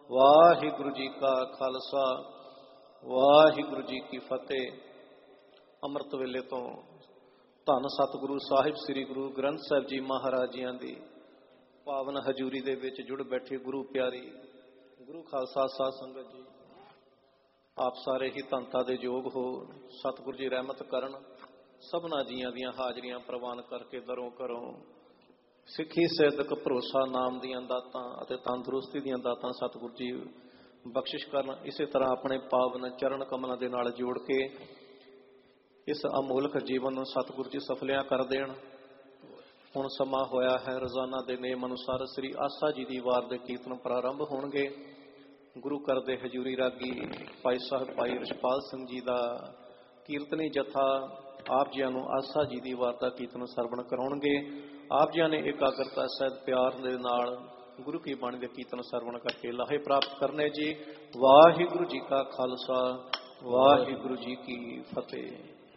ਵਾਹਿਗੁਰੂ ਜੀ ਕਾ ਖਾਲਸਾ ਵਾਹਿਗੁਰੂ ਜੀ ਕੀ ਫਤਿਹ। ਅੰਮ੍ਰਿਤ ਵੇਲੇ ਤੋਂ ਧੰਨ ਸਤਿਗੁਰੂ ਸਾਹਿਬ ਸ੍ਰੀ ਗੁਰੂ ਗ੍ਰੰਥ ਸਾਹਿਬ ਜੀ ਮਹਾਰਾਜ ਜੀਆਂ ਦੀ ਪਾਵਨ ਹਜ਼ੂਰੀ ਦੇ ਵਿੱਚ ਜੁੜ ਬੈਠੇ ਗੁਰੂ ਪਿਆਰੀ ਗੁਰੂ ਖਾਲਸਾ ਸਾਧ ਸੰਗਤ ਜੀ, ਆਪ ਸਾਰੇ ਹੀ ਧੰਨਤਾ ਦੇ ਯੋਗ ਹੋ। ਸਤਿਗੁਰੂ ਜੀ ਰਹਿਮਤ ਕਰਨ, ਸਭਨਾ ਜੀਆਂ ਦੀਆਂ ਹਾਜ਼ਰੀਆਂ ਪ੍ਰਵਾਨ ਕਰਕੇ ਦਰੋਂ ਘਰੋਂ ਸਿੱਖੀ ਸਿੱਧਕ ਭਰੋਸਾ ਨਾਮ ਦੀਆਂ ਦਾਤਾਂ ਅਤੇ ਤੰਦਰੁਸਤੀ ਦੀਆਂ ਦਾਤਾਂ ਸਤਿਗੁਰੂ ਜੀ ਬਖਸ਼ਿਸ਼ ਕਰਨ। ਇਸੇ ਤਰ੍ਹਾਂ ਆਪਣੇ ਪਾਵਨ ਚਰਨ ਕਮਲਾਂ ਦੇ ਨਾਲ ਜੋੜ ਕੇ ਇਸ ਅਮੋਲਕ ਜੀਵਨ ਨੂੰ ਸਤਿਗੁਰੂ ਜੀ ਸਫਲਿਆਂ ਕਰ ਦੇਣ। ਹੁਣ ਸਮਾਂ ਹੋਇਆ ਹੈ, ਰੋਜ਼ਾਨਾ ਦੇ ਨੇਮ ਅਨੁਸਾਰ ਸ੍ਰੀ ਆਸਾ ਜੀ ਦੀ ਵਾਰ ਦੇ ਕੀਰਤਨ ਪ੍ਰਾਰੰਭ ਹੋਣਗੇ। ਗੁਰੂ ਘਰ ਦੇ ਹਜ਼ੂਰੀ ਰਾਗੀ ਭਾਈ ਸਾਹਿਬ ਭਾਈ ਰਛਪਾਲ ਸਿੰਘ ਜੀ ਦਾ ਕੀਰਤਨੀ ਜਥਾ ਆਪ ਜੀਆਂ ਨੂੰ ਆਸਾ ਜੀ ਦੀ ਵਾਰ ਦਾ ਕੀਰਤਨ ਸਰਵਣ ਕਰਾਉਣਗੇ। ਆਪ ਜੀਆਂ ਨੇ ਇਕਾਗਰਤਾ ਸਹਿਤ ਪਿਆਰ ਦੇ ਨਾਲ ਗੁਰੂ ਕੀ ਬਾਣੀ ਦੇ ਕੀਰਤਨ ਸਰਵਣ ਕਰਕੇ ਲਾਹੇ ਪ੍ਰਾਪਤ ਕਰਨੇ ਜੀ। ਵਾਹਿਗੁਰੂ ਜੀ ਕਾ ਖਾਲਸਾ ਵਾਹਿਗੁਰੂ ਜੀ ਕੀ ਫਤਿਹ।